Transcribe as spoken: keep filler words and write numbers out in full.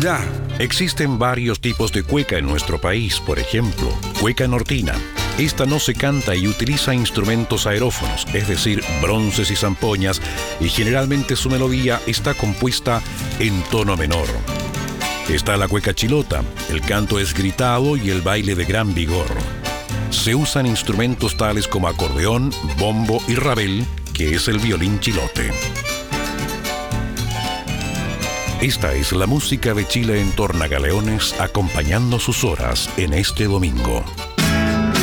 Ya. Existen varios tipos de cueca en nuestro país, por ejemplo, cueca nortina. Esta no se canta y utiliza instrumentos aerófonos, es decir, bronces y zampoñas, y generalmente su melodía está compuesta en tono menor. Está la cueca chilota, el canto es gritado y el baile de gran vigor. Se usan instrumentos tales como acordeón, bombo y rabel, que es el violín chilote. Esta es la música de Chile en Tornagaleones, acompañando sus horas en este domingo.